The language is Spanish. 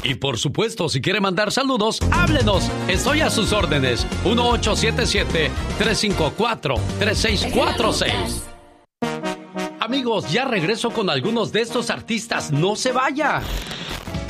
Y por supuesto, si quiere mandar saludos, háblenos. Estoy a sus órdenes. 1877-354-3646. Amigos, ya regreso con algunos de estos artistas. No se vaya.